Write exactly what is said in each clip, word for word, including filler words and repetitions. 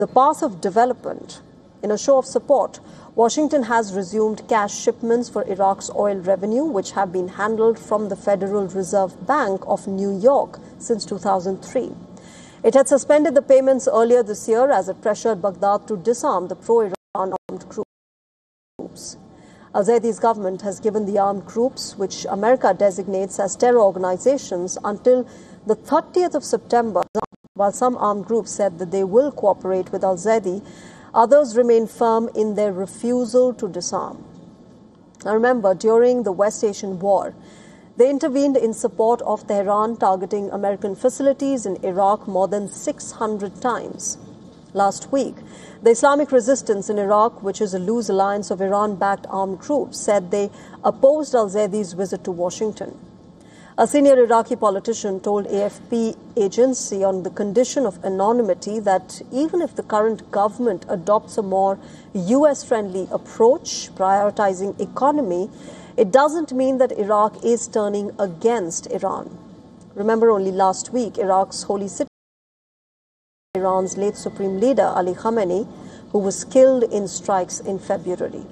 the path of development. In a show of support, Washington has resumed cash shipments for Iraq's oil revenue, which have been handled from the Federal Reserve Bank of New York since two thousand three. It had suspended the payments earlier this year as it pressured Baghdad to disarm the pro-Iran armed groups. Al-Zaydi's government has given the armed groups, which America designates as terror organizations, until the thirtieth of September. While some armed groups said that they will cooperate with Al-Zaydi, others remain firm in their refusal to disarm. Now remember, during the West Asian War, they intervened in support of Tehran, targeting American facilities in Iraq more than six hundred times. Last week, the Islamic Resistance in Iraq, which is a loose alliance of Iran-backed armed groups, said they opposed Al-Zaydi's visit to Washington. A senior Iraqi politician told A F P agency on the condition of anonymity that even if the current government adopts a more U S-friendly approach, prioritizing economy, it doesn't mean that Iraq is turning against Iran. Remember, only last week, Iraq's holy city, Iran's late Supreme Leader Ali Khamenei, who was killed in strikes in February.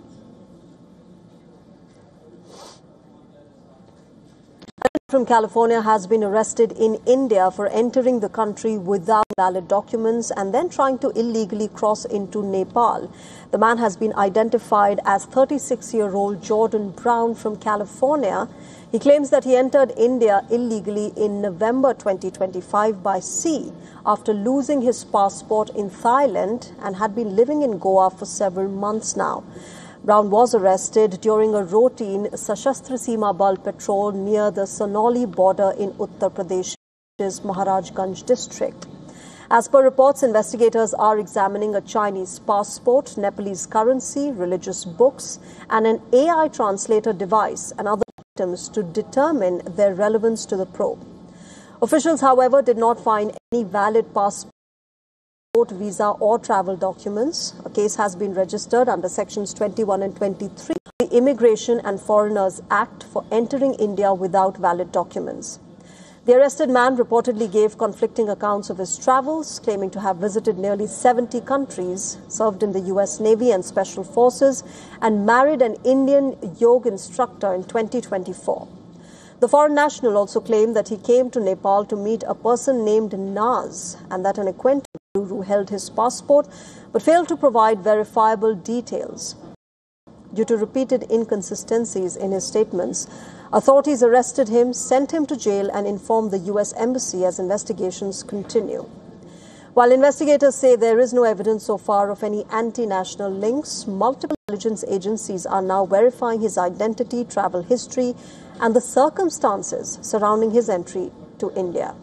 From California has been arrested in India for entering the country without valid documents and then trying to illegally cross into Nepal. The man has been identified as thirty-six-year-old Jordan Brown from California. He claims that he entered India illegally in November twenty twenty-five by sea after losing his passport in Thailand and had been living in Goa for several months now. Brown was arrested during a routine Sashastra Seema Bal patrol near the Sonauli border in Uttar Pradesh's Maharajganj district. As per reports, investigators are examining a Chinese passport, Nepalese currency, religious books, and an A I translator device and other items to determine their relevance to the probe. Officials, however, did not find any valid passport, visa or travel documents. A case has been registered under sections twenty-one and twenty-three of the Immigration and Foreigners Act for entering India without valid documents. The arrested man reportedly gave conflicting accounts of his travels, claiming to have visited nearly seventy countries, served in the U S Navy and Special Forces, and married an Indian yoga instructor in twenty twenty-four. The foreign national also claimed that he came to Nepal to meet a person named Naz and that an acquaintance who held his passport but failed to provide verifiable details. Due to repeated inconsistencies in his statements, authorities arrested him, sent him to jail, and informed the U S Embassy as investigations continue. While investigators say there is no evidence so far of any anti-national links, multiple intelligence agencies are now verifying his identity, travel history, and the circumstances surrounding his entry to India.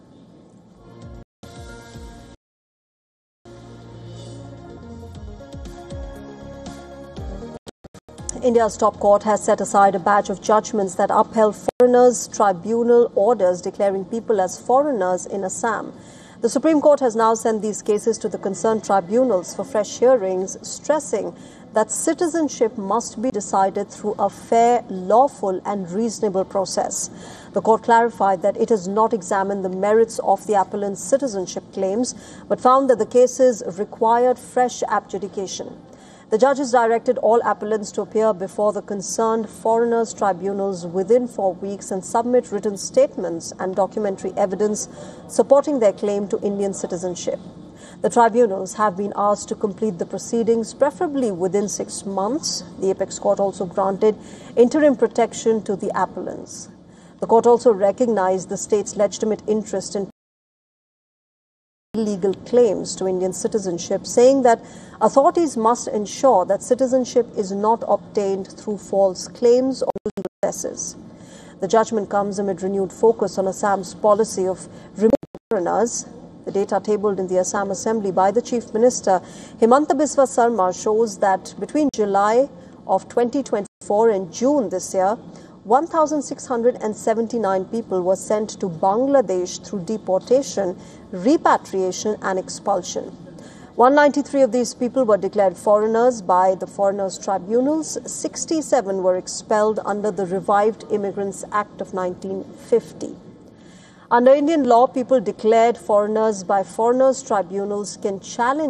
India's top court has set aside a batch of judgments that upheld foreigners' tribunal orders declaring people as foreigners in Assam. The Supreme Court has now sent these cases to the concerned tribunals for fresh hearings, stressing that citizenship must be decided through a fair, lawful and reasonable process. The court clarified that it has not examined the merits of the appellant's citizenship claims, but found that the cases required fresh adjudication. The judges directed all appellants to appear before the concerned foreigners' tribunals within four weeks and submit written statements and documentary evidence supporting their claim to Indian citizenship. The tribunals have been asked to complete the proceedings, preferably within six months. The Apex Court also granted interim protection to the appellants. The court also recognized the state's legitimate interest in illegal claims to Indian citizenship, saying that authorities must ensure that citizenship is not obtained through false claims or legal processes. The judgment comes amid renewed focus on Assam's policy of removing foreigners. The data tabled in the Assam Assembly by the Chief Minister, Himanta Biswa Sarma, shows that between July of twenty twenty-four and June this year, one thousand six hundred seventy-nine people were sent to Bangladesh through deportation, repatriation and expulsion. one hundred ninety-three of these people were declared foreigners by the foreigners' tribunals. sixty-seven were expelled under the revived Immigrants Act of nineteen fifty. Under Indian law, people declared foreigners by foreigners tribunals can challenge